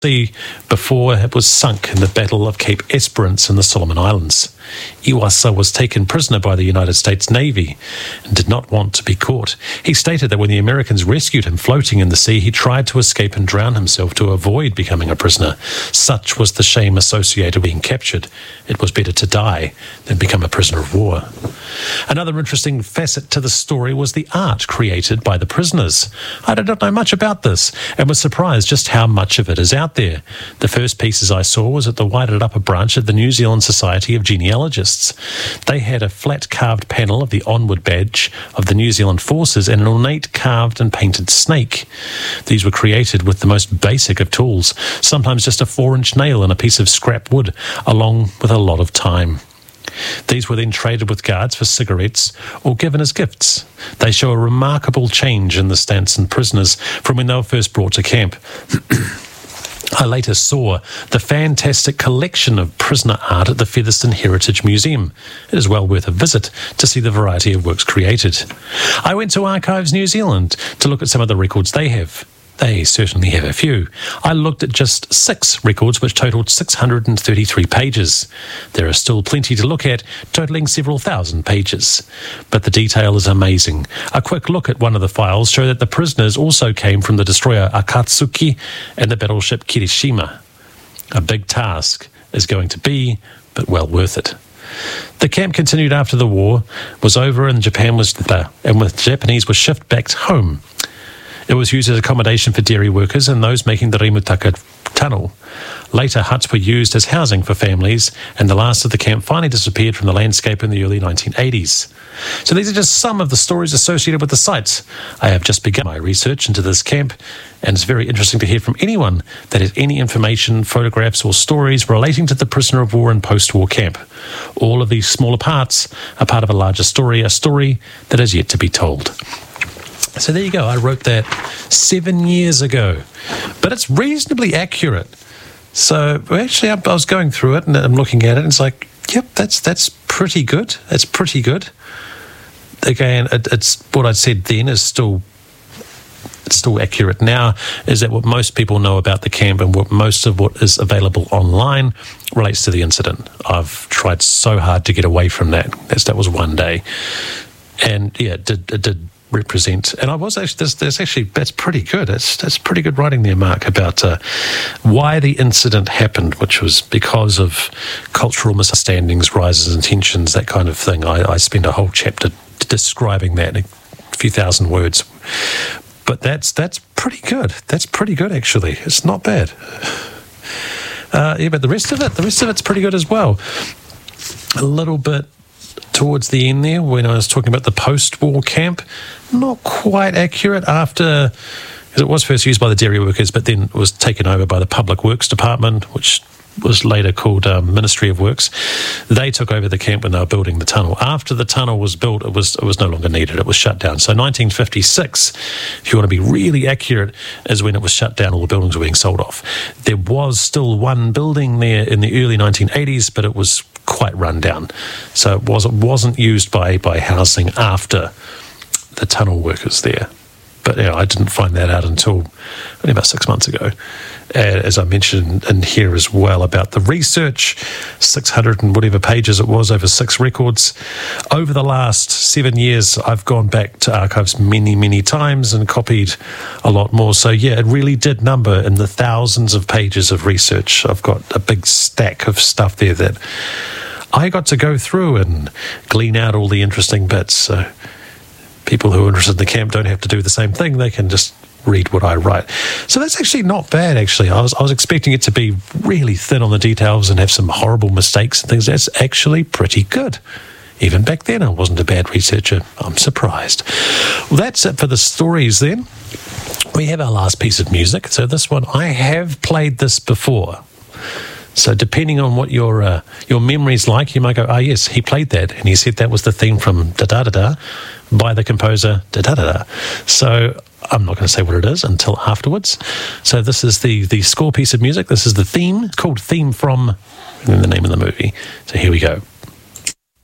sea before it was sunk in the Battle of Cape Esperance in the Solomon Islands. Iwasa was taken prisoner by the United States Navy and did not want to be caught. He stated that when the Americans rescued him floating in the sea, he tried to escape and drown himself to avoid becoming a prisoner. Such was the shame associated with being captured. It was better to die than become a prisoner of war. Another interesting facet to the story was the art created by the prisoners. I did not know much about this and was surprised just how much of it is out there. The first pieces I saw was at the Waited Upper branch of the New Zealand Society of Genealogists. They had a flat carved panel of the onward badge of the New Zealand Forces and an ornate carved and painted snake. These were created with the most basic of tools, sometimes just a 4-inch nail and a piece of scrap wood, along with a lot of time. These were then traded with guards for cigarettes or given as gifts. They show a remarkable change in the Stanson prisoners from when they were first brought to camp. I later saw the fantastic collection of prisoner art at the Featherston Heritage Museum. It is well worth a visit to see the variety of works created. I went to Archives New Zealand to look at some of the records they have. They certainly have a few. I looked at just 6 records, which totaled 633 pages. There are still plenty to look at, totaling several thousand pages. But the detail is amazing. A quick look at one of the files showed that the prisoners also came from the destroyer Akatsuki and the battleship Kirishima. A big task is going to be, but well worth it. The camp continued after the war was over and the Japanese were shipped back home. It was used as accommodation for dairy workers and those making the Rimutaka tunnel. Later, huts were used as housing for families, and the last of the camp finally disappeared from the landscape in the early 1980s. So these are just some of the stories associated with the sites. I have just begun my research into this camp, and it's very interesting to hear from anyone that has any information, photographs, or stories relating to the prisoner of war and post-war camp. All of these smaller parts are part of a larger story, a story that is yet to be told. So there you go. I wrote that 7 years ago, but it's reasonably accurate. So actually, I was going through it and I'm looking at it, and it's like, yep, that's pretty good. That's pretty good. Again, it's what I said then is still accurate now. Is that what most people know about the camp and what most of what is available online relates to the incident? I've tried so hard to get away from that. That was one day, and yeah, it did represent, and I was actually that's pretty good. That's pretty good writing there, Mark, about why the incident happened, which was because of cultural misunderstandings, rises in tensions, that kind of thing. I spent a whole chapter describing that in a few thousand words, but that's pretty good. That's pretty good, actually. It's not bad. But the rest of it's pretty good as well. A little bit towards the end there, when I was talking about the post-war camp, not quite accurate after, because it was first used by the dairy workers, but then it was taken over by the Public Works Department, which was later called Ministry of Works. They took over the camp when they were building the tunnel. After the tunnel was built, it was no longer needed. It was shut down. So 1956, if you want to be really accurate, is when it was shut down. All the buildings were being sold off. There was still one building there in the early 1980s, but it was quite run down. So it wasn't used by housing after the tunnel workers there. But I didn't find that out until only about 6 months ago. As I mentioned in here as well about the research, 600 and whatever pages it was over 6 records. Over the last 7 years, I've gone back to archives many, many times and copied a lot more. So yeah, it really did number in the thousands of pages of research. I've got a big stack of stuff there that I got to go through and glean out all the interesting bits. So people who are interested in the camp don't have to do the same thing. They can just read what I write. So that's actually not bad, actually. I was expecting it to be really thin on the details and have some horrible mistakes and things. That's actually pretty good. Even back then, I wasn't a bad researcher. I'm surprised. Well, that's it for the stories then. We have our last piece of music. So this one, I have played this before. So depending on what your memory's like, you might go, yes, he played that. And he said that was the theme from Da-Da-Da-Da by the composer Da-Da-Da-Da. So I'm not going to say what it is until afterwards. So this is the score piece of music. This is the theme. It's called Theme from, and then the name of the movie. So here we go.